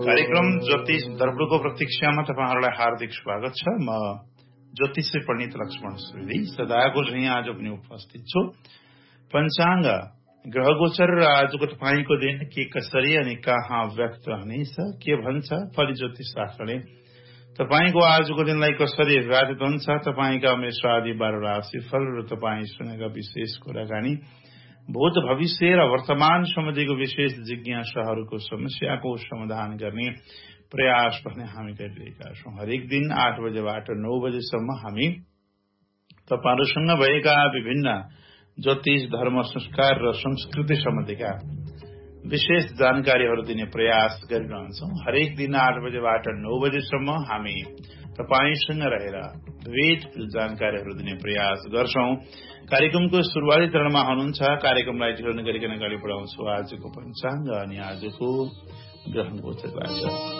कार्यक्रम ज्योतिष दर्पणको प्रतीक्षामा तपाईहरुलाई हार्दिक स्वागत छ। म ज्योतिषी पण्डित लक्ष्मण सुवेदी सदाको झैं आज पनि उपस्थित छु। पञ्चाङ्ग ग्रह गोचर र आजको तपाईको दिन के कसरी अनि कहाँ व्यक्त हुनेछ, के भन्छ फली ज्योतिष शास्त्रले तपाईको आजको दिनलाई कसरी व्यतीत हुन्छ, तपाईका मेषादि 12 राशि फल र तपाई सुनेका विशेष कुराकानी, भूत भविष्य र वर्तमान सम्बन्धीको विशेष जिज्ञासाहरूको समस्याको समाधान गर्ने प्रयास भने हामी गरिरहेका छौं। हरेक दिन 8 बजेबाट 9 बजेसम्म हामी तपाईहरुसँग भएका विभिन्न ज्योतिष, धर्म, संस्कार र संस्कृति सम्बन्धीका विशेष जानकारीहरू दिने प्रयास गरिरहन्छौं। हरेक दिन 8 बजेबाट 9 बजेसम्म हामी तपाईसँग रहेर विविध जानकारीहरू दिने प्रयास गर्छौं। कार्यक्रमको सुरुवाती चरणमा हुनुहुन्छ। कार्यक्रमलाई ढिलो नगरिकन अगाडि बढाउँछु आजको पञ्चाङ्ग अनि आजको ग्रह गोचरबाट।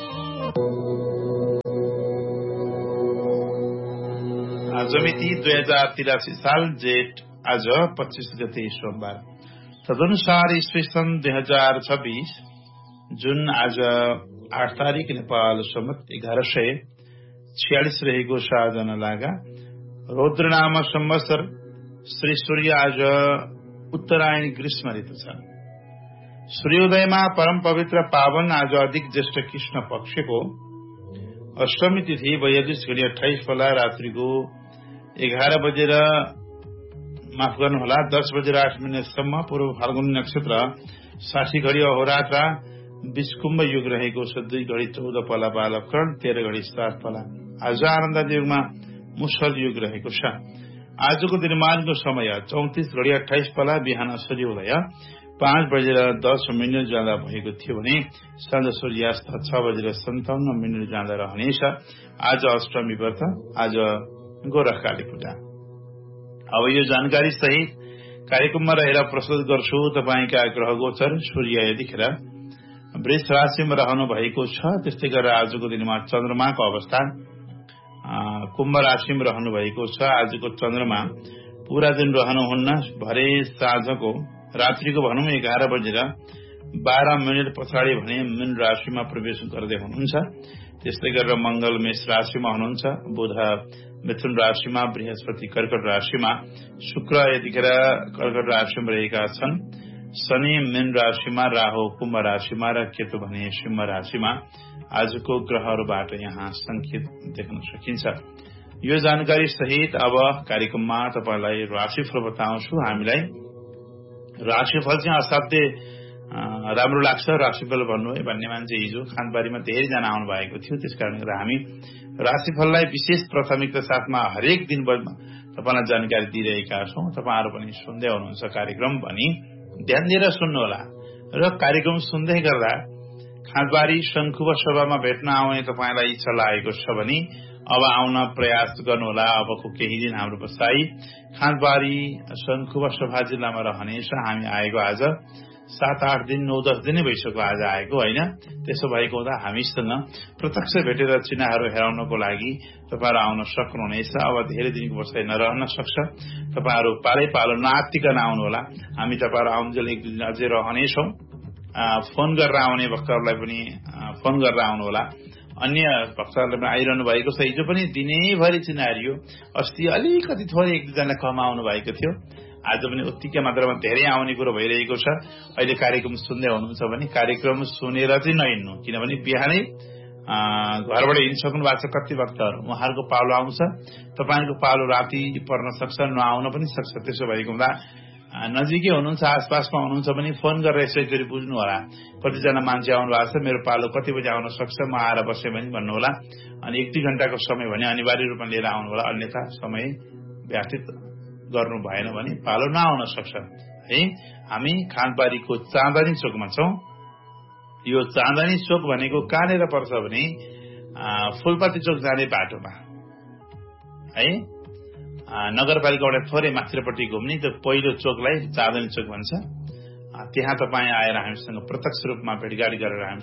आज मिति 2083 साल जेठ आज 25 गते सोमबार, तदनुसार ईस्वी सन् 2026 जुन आज 8 तारिक नेपाल सम्मत 1146 रहेको साधना लागा रौद्रनाम संवत्सर श्री सूर्य आज उत्तरायणी ग्रीष्म ऋतु छ। सूर्योदयमा परम पवित्र पावन आज अधिक ज्येष्ठ कृष्ण पक्षको अष्टमी तिथि 42:28 बेला रात्रिको 11 बजेर 10 बजेर 8 मिनेटसम्म पूर्व फाल्गुनी नक्षत्र 60 घडी अहोरात्र विषकुम्भ युग रहेको छ। 2 घडी 14 पला बालकरण 13 घडी 7 पला आज आनन्द युगमा मुसल युग रहेको छ। आजको दिनमानको समय 34 घडी 28 पला बिहान सूर्योदय 5 बजेर 10 मिनेट जाँदा भएको थियो भने साँझ सूर्यास्त 6 बजेर 57 मिनेट जाँदा रहनेछ। आज अष्टमी व्रत, आज गोरखकाली पूजा। अब यो जानकारी सहित कार्यक्रममा रहेर प्रस्तुत गर्छु तपाईका ग्रह गोचर। सूर्य यतिखेर वृष राशिमा रहनु भएको छ। त्यस्तै गरेर आजको दिनमा चन्द्रमाको अवस्था कुम्भ राशिमा रहनु भएको छ। आजको चन्द्रमा पूरा दिन रहनुहुन्न, भरे साँझको रात्रिको भनौं 11 बजेर 12 मिनेट पछाडि भने मीन राशिमा प्रवेश गर्दै हुनुहुन्छ। त्यस्तै गरेर मंगल मेष राशिमा हुनुहुन्छ, बुध मिथुन राशिमा, बृहस्पति कर्कट राशिमा, शुक्र यतिखेर कर्कट राशिमा रहेका छन्, शनि मीन राशिमा, राहु कुम्भ राशिमा र केतु भने सिंह राशिमा। आजको ग्रहहरूबाट यहाँ संकेत देख्न सकिन्छ। यो जानकारी सहित अब कार्यक्रममा तपाईलाई राशिफल बताउँछु। हामीलाई राशिफल चाहिँ असाध्यै राम्रो लाग्छ। राशिफल भन्नु है भन्ने मान्छे हिजो खानबारीमा धेरैजना आउनु भएको थियो। त्यसकारण गर्दा हामी राशिफललाई विशेष प्राथमिकता साथमा हरेक दिन तपाईलाई जानकारी दिइरहेका छौं। तपाईहरु पनि सुन्दै हुनुहुन्छ कार्यक्रम, पनि ध्यान दिएर सुन्नुहोला। र कार्यक्रम सुन्दै गर्दा खानबारी शंखुवा सभामा भेट्न आउने तपाईलाई इच्छा लागेको छ भने अब आउन प्रयास गर्नुहोला। अबको केही दिन हाम्रो बसाई खानबारी शंखुवा सभा जिल्लामा रहनेछ। हामी आएको आज 7-8 दिन 9-10 दिन भइसक्यो आज आएको हैन। त्यसो भएको हुँदा हामीसँग प्रत्यक्ष भेटेर चिनाहरू हेराउनको लागि तपाईहरु आउन सक्नुहुनेछ। अब धेरै दिनको बसाई नरहन सक्छ। तपाईहरु पालै पालो नआत्तिकन आउनुहोला। हामी तपाईहरु आउन्जेल 1-2 दिन अझै रहनेछौं। फोन गरेर आउने भक्तहरूलाई पनि फोन गरेर आउनुहोला। अन्य भक्तहरूले पनि आइरहनु भएको छ। हिजो पनि दिनैभरि चिनारियो। अस्ति अलिकति थोरै 1-2 जना कम आउनु भएको थियो। आज पनि उत्तिकै मात्रामा धेरै आउने कुरो भइरहेको छ। अहिले कार्यक्रम सुन्दै हुनुहुन्छ भने कार्यक्रम सुनेर चाहिँ नहिन्नु, किनभने बिहानै घरबाट हिँडिसक्नु भएको छ कति भक्तहरू। उहाँहरूको पालो आउँछ, तपाईको पालो राति पर्न सक्छ, नआउन पनि सक्छ। त्यसो भएको हुँदा नजिकै हुनुहुन्छ, आसपासमा हुनुहुन्छ भने फोन गरेर यसरी बुझ्नु होला। कतिजना मान्छे आउनु भएको छ, मेरो पालो कति बजे आउन सक्छ, म आएर बसेँ भने भन्नुहोला। अनि 1-2 घण्टाको समय भने अनिवार्य रूपमा लिएर आउनु होला। अन्यथा समय व्यतीत गर्नु भएन भने पालो नआउन सक्छ है। हामी खानबारीको चाँदनी चोकमा छौं। यो चाँदनी चोक भनेको कहाँनिर पर्छ भने फूलपाती चोक जाने बाटोमा है। नगरपालिकाबाट थोरै माथिल्लोपट्टि घुम्ने त्यो पहिलो चोकलाई चाँदनी चोक भन्छ। त्यहाँ तपाईँ आएर हामीसँग प्रत्यक्ष रूपमा भेटघाट गरेर